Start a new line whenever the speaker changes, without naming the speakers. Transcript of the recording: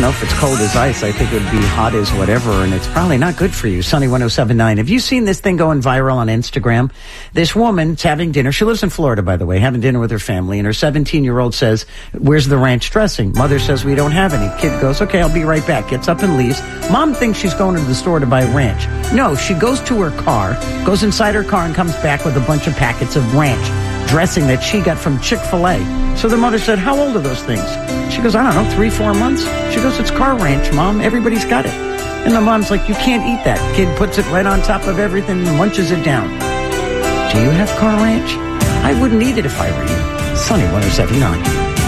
know, if it's cold as ice, I think it would be hot as whatever, and it's probably not good for you. Sunny 107.9. Have you seen this thing going viral on Instagram? This woman's having dinner. She lives in Florida, by the way, having dinner with her family, and her 17-year-old says, "Where's the ranch dressing?" Mother says, "We don't have any." Kid goes, "Okay, I'll be right back." Gets up and leaves. Mom thinks she's going to the store to buy ranch. No, she goes to her car, goes inside her car, and comes back with a bunch of packets of ranch dressing that she got from Chick-fil-A. So the mother said, "How old are those things?" She goes, "I don't know, 3-4 months." She goes, "It's car ranch, Mom. Everybody's got it." And the mom's like, "You can't eat that." Kid puts it right on top of everything and munches it down. Do you have car ranch? I wouldn't eat it if I were you. Sunny 107.9.